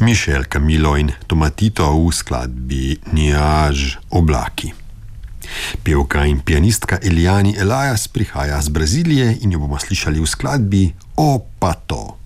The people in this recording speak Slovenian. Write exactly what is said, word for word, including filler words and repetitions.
Michel Camilo in Tomatito v skladbi Niaž oblaki. Pevka in pianistka Eliani Elias prihaja z Brazilije in jo bomo slišali v skladbi O Pato.